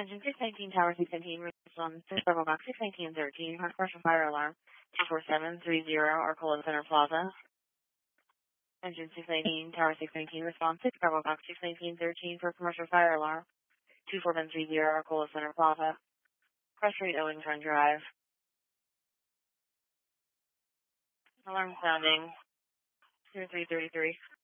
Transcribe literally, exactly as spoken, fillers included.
Engine six nineteen, Tower six nineteen, respond to Bravo Box six nineteen thirteen, commercial fire alarm, two four seven three zero, Arcola Center Plaza. Engine six nineteen, Tower six nineteen, respond to Bravo Box six nineteen thirteen for commercial fire alarm, two four seven three zero, Arcola Center Plaza. Cross Street, Owings Run Drive. Alarm sounding, two three thirty-three.